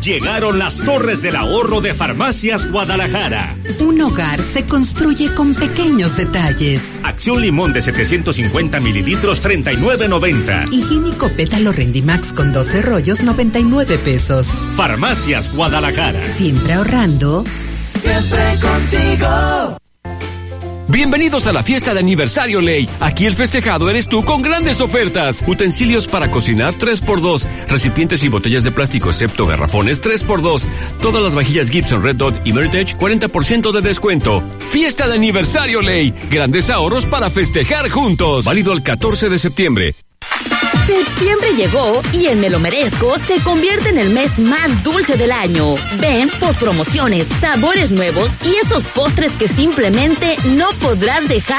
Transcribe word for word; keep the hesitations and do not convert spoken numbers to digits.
Llegaron las torres del ahorro de Farmacias Guadalajara. Un hogar se construye con pequeños detalles. Acción limón de setecientos cincuenta mililitros, treinta y nueve noventa. Higiénico pétalo Rendimax con doce rollos, noventa y nueve pesos. Farmacias Guadalajara. Siempre ahorrando. Siempre contigo. Bienvenidos a la fiesta de aniversario Ley. Aquí el festejado eres tú con grandes ofertas. Utensilios para cocinar tres por dos. Recipientes y botellas de plástico excepto garrafones tres por dos. Todas las vajillas Gibson Red Dot y Meritage cuarenta por ciento de descuento. Fiesta de aniversario Ley. Grandes ahorros para festejar juntos. Válido el catorce de septiembre. Septiembre llegó y el Me Lo Merezco se convierte en el mes más dulce del año. Ven por promociones, sabores nuevos y esos postres que simplemente no podrás dejar